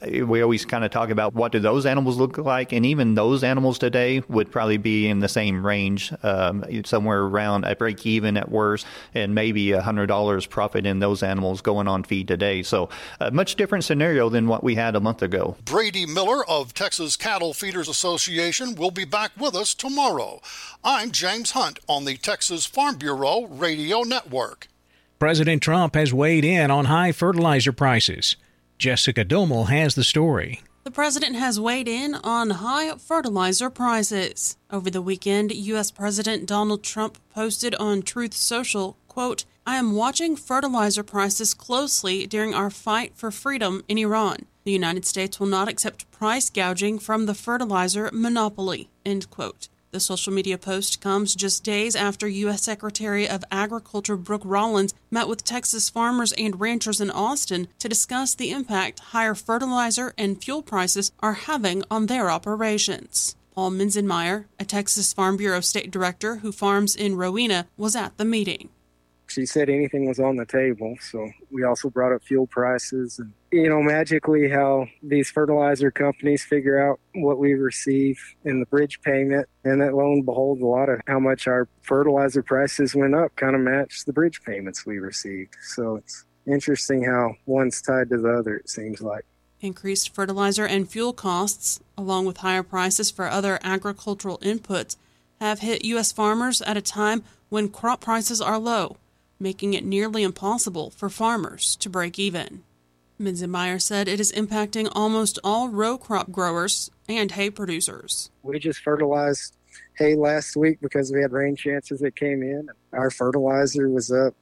we always kind of talk about what do those animals look like, and even those animals today would probably be in the same range, somewhere around a break even at worst, and maybe $100 profit in those animals going on feed today. So a much different scenario than what we had a month ago. Brady Miller of Texas Cattle Feeders Association will be back with us tomorrow. I'm James Hunt on the Texas Farm Bureau Radio Network. President Trump has weighed in on high fertilizer prices. Jessica Domel has the story. The president has weighed in on high fertilizer prices. Over the weekend, U.S. President Donald Trump posted on Truth Social, quote, "I am watching fertilizer prices closely during our fight for freedom in Iran. The United States will not accept price gouging from the fertilizer monopoly," end quote. The social media post comes just days after U.S. Secretary of Agriculture Brooke Rollins met with Texas farmers and ranchers in Austin to discuss the impact higher fertilizer and fuel prices are having on their operations. Paul Menzenmeyer, a Texas Farm Bureau state director who farms in Rowena, was at the meeting. She said anything was on the table, so we also brought up fuel prices and, magically how these fertilizer companies figure out what we receive in the bridge payment, and that lo and behold, a lot of how much our fertilizer prices went up kind of matched the bridge payments we received. So it's interesting how one's tied to the other, it seems like. Increased fertilizer and fuel costs, along with higher prices for other agricultural inputs, have hit U.S. farmers at a time when crop prices are low, making it nearly impossible for farmers to break even. Menzenmeyer said it is impacting almost all row crop growers and hay producers. We just fertilized hay last week because we had rain chances that came in. Our fertilizer was up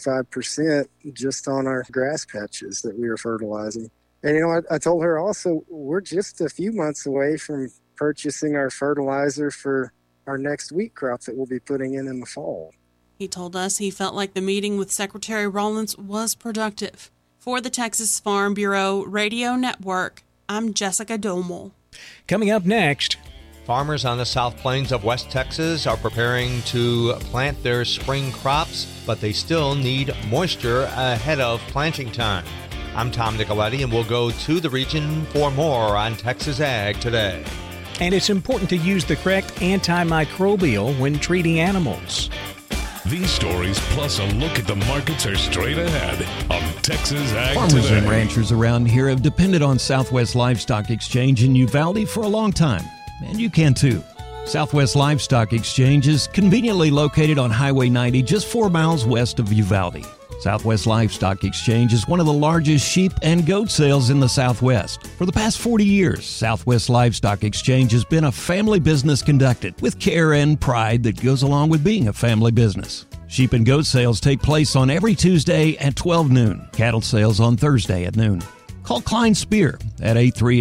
25% just on our grass patches that we were fertilizing. And, I told her also, we're just a few months away from purchasing our fertilizer for our next wheat crop that we'll be putting in the fall. He told us he felt like the meeting with Secretary Rollins was productive. For the Texas Farm Bureau Radio Network, I'm Jessica Domel. Coming up next, farmers on the South Plains of West Texas are preparing to plant their spring crops, but they still need moisture ahead of planting time. I'm Tom Nicoletti, and we'll go to the region for more on Texas Ag Today. And it's important to use the correct antimicrobial when treating animals. These stories, plus a look at the markets, are straight ahead on Texas Ag Farmers Today. and ranchers around here have depended on Southwest Livestock Exchange in Uvalde for a long time, and you can too. Southwest Livestock Exchange is conveniently located on Highway 90, just 4 miles west of Uvalde. Southwest Livestock Exchange is one of the largest sheep and goat sales in the Southwest. For the past 40 years, Southwest Livestock Exchange has been a family business conducted with care and pride that goes along with being a family business. Sheep and goat sales take place on every Tuesday at 12 noon. Cattle sales on Thursday at noon. Call Klein Spear at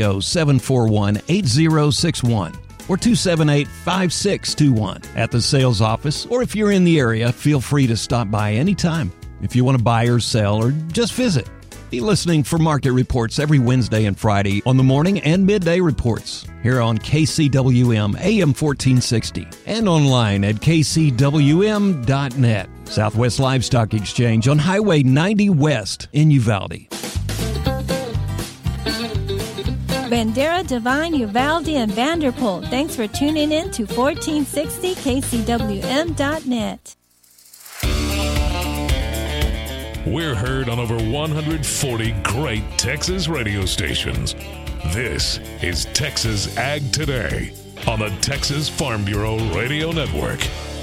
830-741-8061. or 278-5621 at the sales office, or if you're in the area, feel free to stop by anytime if you want to buy or sell or just visit. Be listening for market reports every Wednesday and Friday on the morning and midday reports here on KCWM AM 1460 and online at kcwm.net. Southwest Livestock Exchange on Highway 90 West in Uvalde. Bandera, Divine, Uvalde, and Vanderpool. Thanks for tuning in to 1460 KCWM.net. We're heard on over 140 great Texas radio stations. This is Texas Ag Today on the Texas Farm Bureau Radio Network.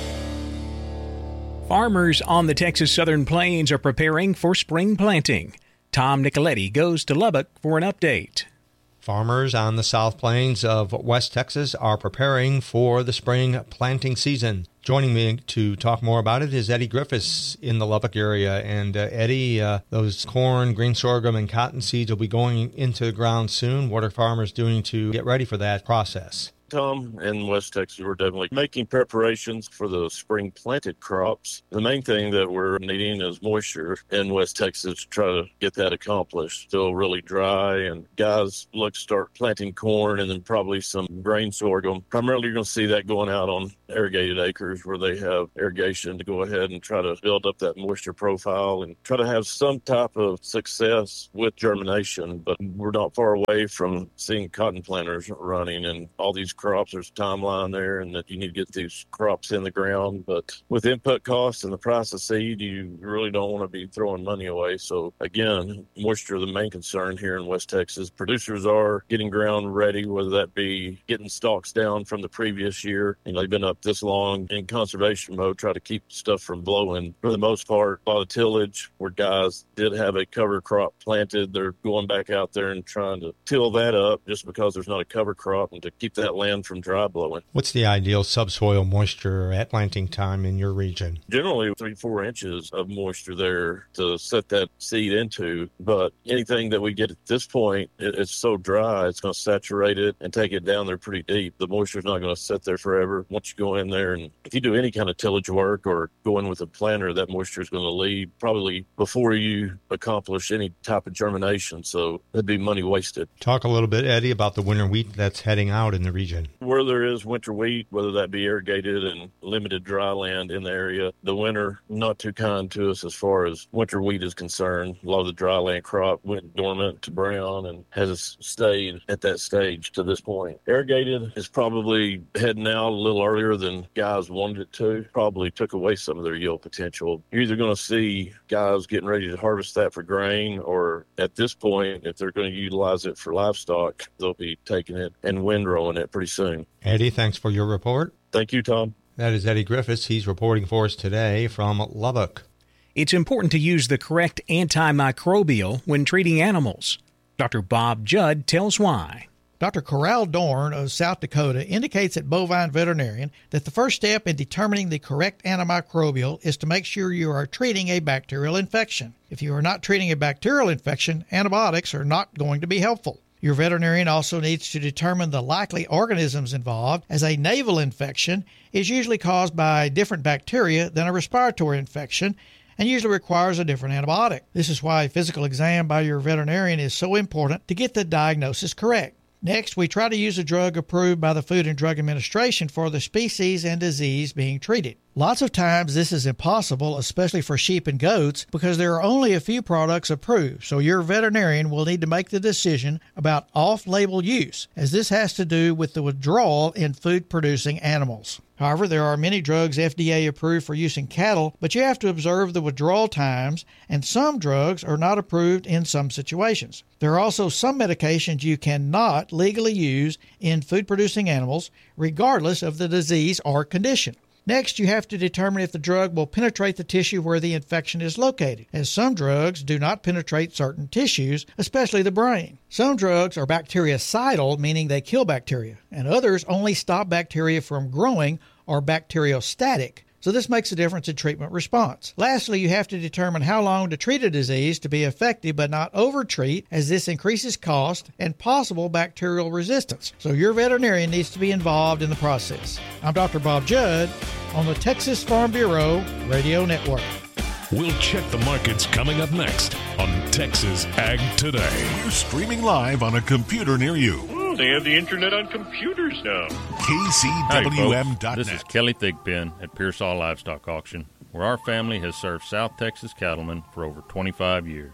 Farmers on the Texas Southern Plains are preparing for spring planting. Tom Nicoletti goes to Lubbock for an update. Farmers on the South Plains of West Texas are preparing for the spring planting season. Joining me to talk more about it is Eddie Griffiths in the Lubbock area. And Eddie, those corn, green sorghum, and cotton seeds will be going into the ground soon. What are farmers doing to get ready for that process? Tom, in West Texas, we're definitely making preparations for the spring planted crops. The main thing that we're needing is moisture in West Texas to try to get that accomplished. Still really dry, and guys look to start planting corn and then probably some grain sorghum. Primarily, you're going to see that going out on irrigated acres where they have irrigation to go ahead and try to build up that moisture profile and try to have some type of success with germination. But we're not far away from seeing cotton planters running and all these crops. There's a timeline there and that you need to get these crops in the ground. But with input costs and the price of seed, you really don't want to be throwing money away. So again, moisture is the main concern here in West Texas. Producers are getting ground ready, whether that be getting stalks down from the previous year. They've been up this long in conservation mode, try to keep stuff from blowing. For the most part, a lot of tillage where guys did have a cover crop planted. They're going back out there and trying to till that up just because there's not a cover crop and to keep that land from dry blowing. What's the ideal subsoil moisture at planting time in your region? Generally 3-4 inches of moisture there to set that seed into, but anything that we get at this point, it's so dry, it's going to saturate it and take it down there pretty deep. The moisture's not going to sit there forever. Once you go in there, and if you do any kind of tillage work or go in with a planter, that moisture is going to leave probably before you accomplish any type of germination, so that'd be money wasted. Talk a little bit, Eddie, about the winter wheat that's heading out in the region. Where there is winter wheat, whether that be irrigated and limited dry land in the area, the winter not too kind to us as far as winter wheat is concerned. A lot of the dry land crop went dormant to brown and has stayed at that stage to this point. Irrigated is probably heading out a little earlier than guys wanted it to. Probably took away some of their yield potential. You're either going to see guys getting ready to harvest that for grain, or at this point, if they're going to utilize it for livestock, they'll be taking it and windrowing it pretty soon. Eddie, thanks for your report. Thank you, Tom. That is Eddie Griffiths. He's reporting for us today from Lubbock. It's important to use the correct antimicrobial when treating animals. Dr. Bob Judd tells why. Dr. Corral Dorn of South Dakota indicates at Bovine Veterinarian that the first step in determining the correct antimicrobial is to make sure you are treating a bacterial infection. If you are not treating a bacterial infection, antibiotics are not going to be helpful. Your veterinarian also needs to determine the likely organisms involved, as a naval infection is usually caused by different bacteria than a respiratory infection and usually requires a different antibiotic. This is why a physical exam by your veterinarian is so important to get the diagnosis correct. Next, we try to use a drug approved by the Food and Drug Administration for the species and disease being treated. Lots of times this is impossible, especially for sheep and goats, because there are only a few products approved, so your veterinarian will need to make the decision about off-label use, as this has to do with the withdrawal in food-producing animals. However, there are many drugs FDA approved for use in cattle, but you have to observe the withdrawal times, and some drugs are not approved in some situations. There are also some medications you cannot legally use in food-producing animals, regardless of the disease or condition. Next, you have to determine if the drug will penetrate the tissue where the infection is located, as some drugs do not penetrate certain tissues, especially the brain. Some drugs are bactericidal, meaning they kill bacteria, and others only stop bacteria from growing or bacteriostatic. So this makes a difference in treatment response. Lastly, you have to determine how long to treat a disease to be effective but not overtreat, as this increases cost and possible bacterial resistance. So your veterinarian needs to be involved in the process. I'm Dr. Bob Judd on the Texas Farm Bureau Radio Network. We'll check the markets coming up next on Texas Ag Today. We're streaming live on a computer near you. They have the internet on computers now. KCWM.net. Hi, this is Kelly Thigpen at Pearsall Livestock Auction, where our family has served South Texas cattlemen for over 25 years.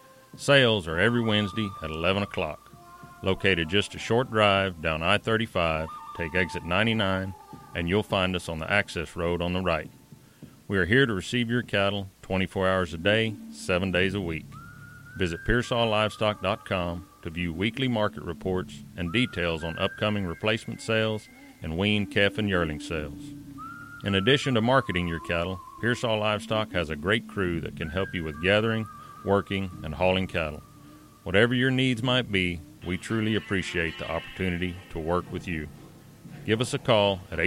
Sales are every Wednesday at 11 o'clock. Located just a short drive down I-35, take exit 99, and you'll find us on the access road on the right. We are here to receive your cattle 24 hours a day, 7 days a week. Visit PearsallLivestock.com to view weekly market reports and details on upcoming replacement sales and weaned calf and yearling sales. In addition to marketing your cattle, Pearsall Livestock has a great crew that can help you with gathering, working, and hauling cattle. Whatever your needs might be, we truly appreciate the opportunity to work with you. Give us a call at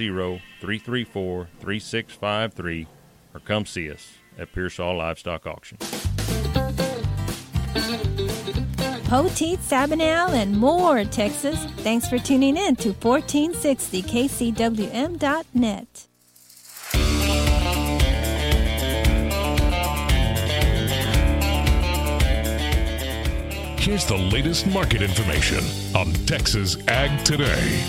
830-334-3653 or come see us at Pearsall Livestock Auction. Poteet, Sabinal, and more, Texas. Thanks for tuning in to 1460 KCWM.net. Here's the latest market information on Texas Ag Today.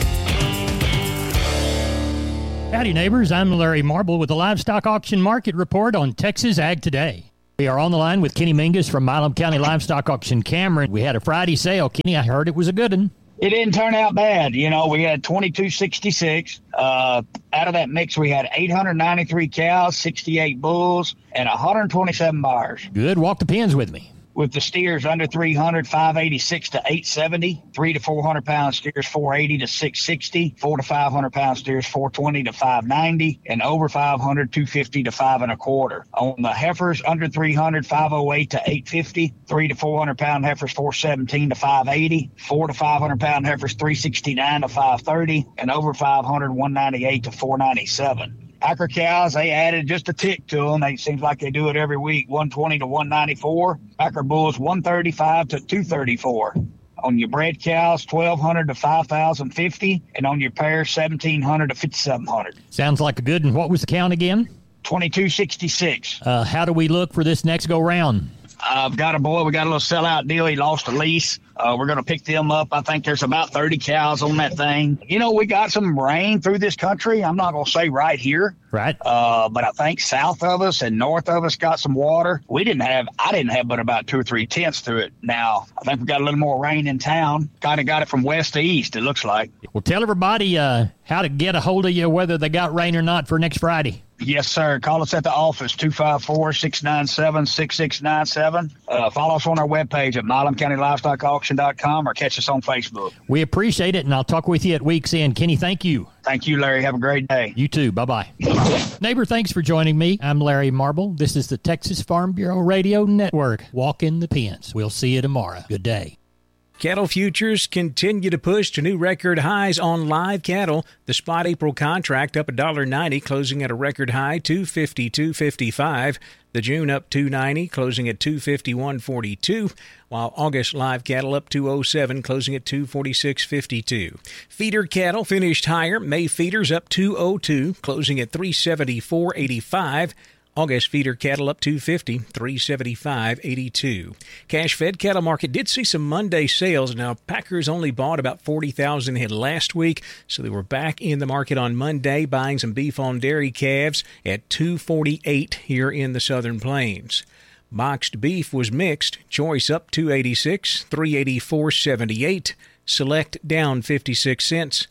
Howdy, neighbors. I'm Larry Marble with the Livestock Auction Market Report on Texas Ag Today. We are on the line with Kenny Mingus from Milam County Livestock Auction Cameron. We had a Friday sale. Kenny, I heard it was a good one. It didn't turn out bad. You know, we had 2266. Out of that mix, we had 893 cows, 68 bulls, and 127 buyers. Good. Walk the pens with me. With the steers under 300, 586 to 870, 3 to 400 pound steers, 480 to 660, 4 to 500 pound steers, 420 to 590, and over 500, 250 to 5 1/4. On the heifers under 300, 508 to 850, 3 to 400 pound heifers, 417 to 580, 4 to 500 pound heifers, 369 to 530, and over 500, 198 to 497. Packer cows, they added just a tick to them. It seems like they do it every week, 120 to 194. Packer bulls, 135 to 234. On your bred cows, 1,200 to 5,050. And on your pairs, 1,700 to 5,700. Sounds like a good one. What was the count again? 2266. How do we look for this next go round? I've got a boy. We got a little sellout deal. He lost a lease. We're going to pick them up. I think there's about 30 cows on that thing. You know, we got some rain through this country. I'm not going to say right here. Right. But I think south of us and north of us got some water. I didn't have but about 2 or 3 tenths through it. Now, I think we got a little more rain in town. Kind of got it from west to east, it looks like. Well, tell everybody how to get a hold of you, whether they got rain or not, for next Friday. Yes, sir. Call us at the office, 254-697-6697. Follow us on our webpage at MilamCountyLivestockAuction.com or catch us on Facebook. We appreciate it, and I'll talk with you at week's end. Kenny, thank you. Thank you, Larry. Have a great day. You too. Bye-bye. Neighbor, thanks for joining me. I'm Larry Marble. This is the Texas Farm Bureau Radio Network. Walk in the pens. We'll see you tomorrow. Good day. Cattle futures continue to push to new record highs on live cattle. The spot April contract up $1.90, closing at a record high $250-255. The June up $2.90, closing at $251.42, while August live cattle up $207, closing at $246.52. Feeder cattle finished higher. May feeders up $202, closing at $374.85. August feeder cattle up $250, $375.82. Cash-fed cattle market did see some Monday sales. Now, packers only bought about 40,000 head last week, so they were back in the market on Monday, buying some beef on dairy calves at $248 here in the Southern Plains. Boxed beef was mixed. Choice up $286, $384.78. Select down 56 cents,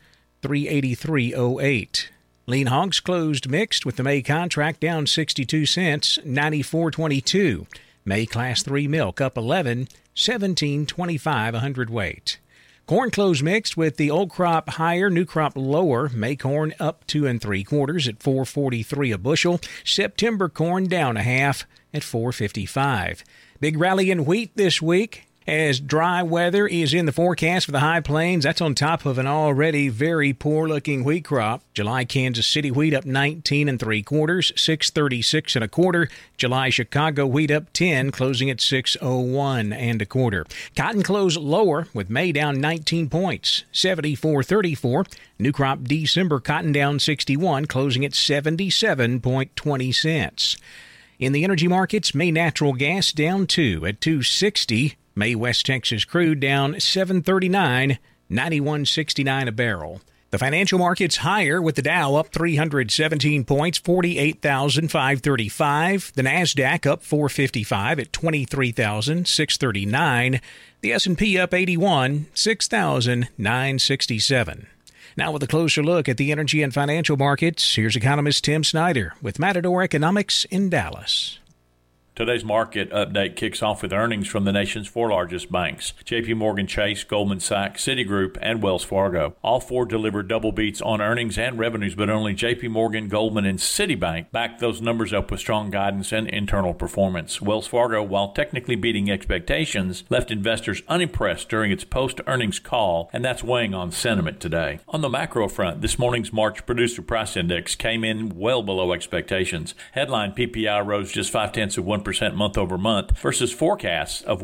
$383.08. Lean hogs closed mixed with the May contract down 62 cents, $94.22. May Class 3 milk up 11, $17.25 a hundredweight. Corn closed mixed with the old crop higher, new crop lower. May corn up 2 3/4 at $4.43 a bushel. September corn down a half at $4.55. Big rally in wheat this week, as dry weather is in the forecast for the high plains. That's on top of an already very poor-looking wheat crop. July Kansas City wheat up 19 3/4, 636 1/4. July Chicago wheat up 10, closing at 601 1/4. Cotton closed lower with May down 19 points, 74.34. New crop December cotton down 61, closing at 77.20 cents. In the energy markets, May natural gas down 2 at $2.60. May West Texas crude down $7.39, $91.69 a barrel. The financial markets higher with the Dow up 317 points, 48,535. The Nasdaq up 455 at 23,639. The S&P up 81, 6,967. Now with a closer look at the energy and financial markets, here's economist Tim Snyder with Matador Economics in Dallas. Today's market update kicks off with earnings from the nation's 4 largest banks, J.P. Morgan Chase, Goldman Sachs, Citigroup, and Wells Fargo. All 4 delivered double beats on earnings and revenues, but only J.P. Morgan, Goldman, and Citibank backed those numbers up with strong guidance and internal performance. Wells Fargo, while technically beating expectations, left investors unimpressed during its post-earnings call, and that's weighing on sentiment today. On the macro front, this morning's March Producer Price Index came in well below expectations. Headline PPI rose just 0.5%. 1% month over month versus forecasts of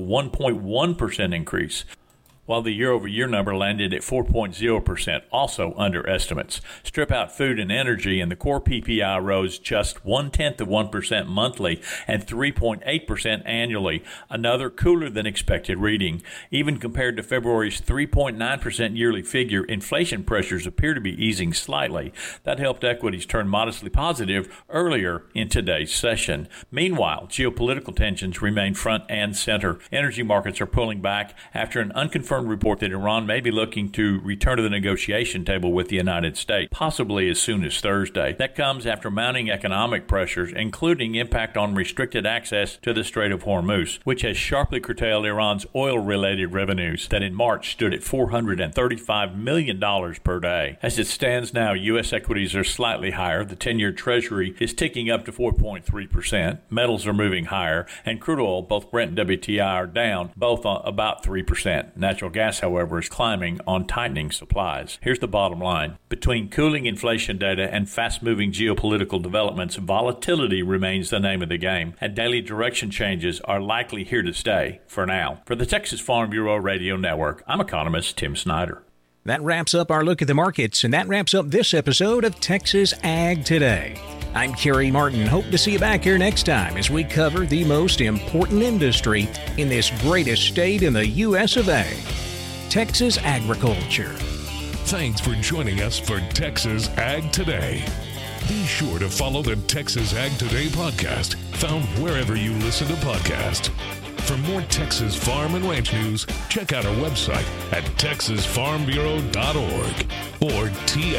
1.1% increase, while the year-over-year number landed at 4.0%, also under estimates. Strip out food and energy, and the core PPI rose just 0.1% monthly and 3.8% annually, another cooler-than-expected reading. Even compared to February's 3.9% yearly figure, inflation pressures appear to be easing slightly. That helped equities turn modestly positive earlier in today's session. Meanwhile, geopolitical tensions remain front and center. Energy markets are pulling back after an unconfirmed report that Iran may be looking to return to the negotiation table with the United States, possibly as soon as Thursday. That comes after mounting economic pressures, including impact on restricted access to the Strait of Hormuz, which has sharply curtailed Iran's oil-related revenues that in March stood at $435 million per day. As it stands now, U.S. equities are slightly higher. The 10-year Treasury is ticking up to 4.3%. Metals are moving higher, and crude oil, both Brent and WTI, are down, both about 3%. Natural gas, however, is climbing on tightening supplies. Here's the bottom line. Between cooling inflation data and fast-moving geopolitical developments, volatility remains the name of the game, and daily direction changes are likely here to stay for now. For the Texas Farm Bureau Radio Network, I'm economist Tim Snyder. That wraps up our look at the markets, and that wraps up this episode of Texas Ag Today. I'm Kerry Martin. Hope to see you back here next time as we cover the most important industry in this greatest state in the U.S. of A, Texas agriculture. Thanks for joining us for Texas Ag Today. Be sure to follow the Texas Ag Today podcast, found wherever you listen to podcasts. For more Texas farm and ranch news, check out our website at texasfarmbureau.org or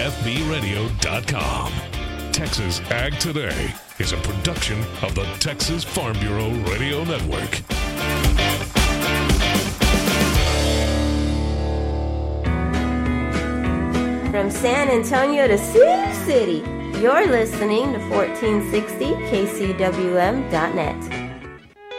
tfbradio.com. Texas Ag Today is a production of the Texas Farm Bureau Radio Network. From San Antonio to Sioux City, you're listening to 1460kcwm.net.